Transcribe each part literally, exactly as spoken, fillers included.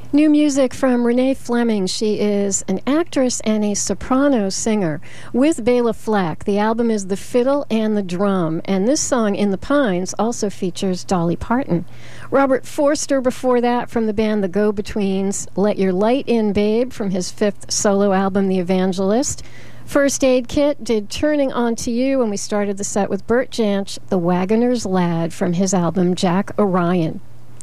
New music from Renee Fleming. She is an actress and a soprano singer with Bela Fleck. The album is The Fiddle and the Drum, and this song, In the Pines, also features Dolly Parton. Robert Forster before that from the band The Go-Betweens. Let Your Light In, Babe, from his fifth solo album, The Evangelist. First Aid Kit did Turning On To You, and we started the set with Bert Jansch, The Wagoner's Lad, from his album Jack Orion.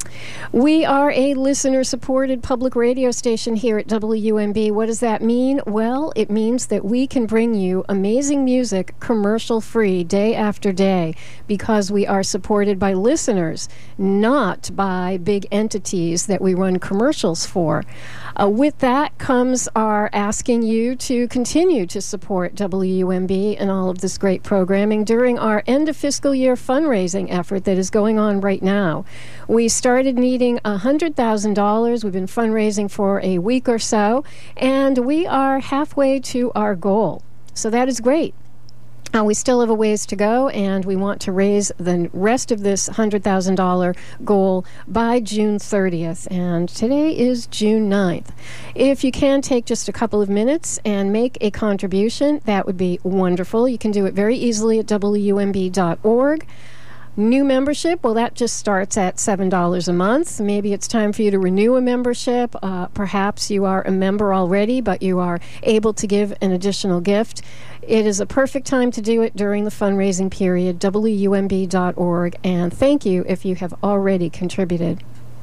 We are a listener-supported public radio station here at W M B. What does that mean? Well, it means that we can bring you amazing music commercial-free day after day because we are supported by listeners, not by big entities that we run commercials for. Uh, with that comes our asking you to continue to support W M B and all of this great programming during our end-of-fiscal-year fundraising effort that is going on right now. We started needing one hundred thousand dollars. We've been fundraising for a week or so, and we are halfway to our goal. So that is great. Uh, we still have a ways to go, and we want to raise the rest of this one hundred thousand dollars goal by June thirtieth, and today is June ninth. If you can take just a couple of minutes and make a contribution, that would be wonderful. You can do it very easily at W M B dot org. New membership, well, that just starts at seven dollars a month. Maybe it's time for you to renew a membership. Uh, perhaps you are a member already, but you are able to give an additional gift. It is a perfect time to do it during the fundraising period, W M B dot org, and thank you if you have already contributed.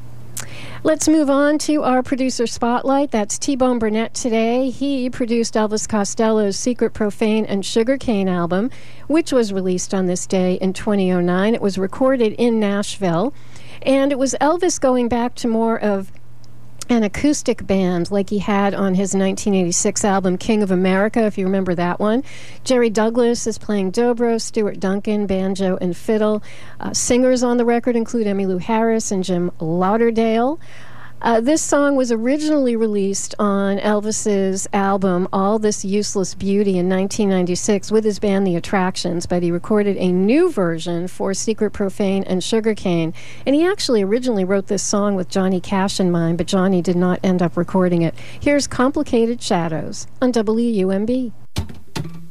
Let's move on to our producer spotlight. That's T-Bone Burnett today. He produced Elvis Costello's Secret, Profane, and Sugarcane album, which was released on this day in two thousand nine. It was recorded in Nashville, and it was Elvis going back to more of an acoustic band like he had on his nineteen eighty-six album King of America, if you remember that one. Jerry Douglas is playing dobro, Stuart Duncan, banjo and fiddle. Uh, singers on the record include Emmylou Harris and Jim Lauderdale. Uh, this song was originally released on Elvis's album All This Useless Beauty in nineteen ninety-six with his band The Attractions, but he recorded a new version for Secret, Profane, and Sugarcane. And he actually originally wrote this song with Johnny Cash in mind, but Johnny did not end up recording it. Here's Complicated Shadows on W U M B.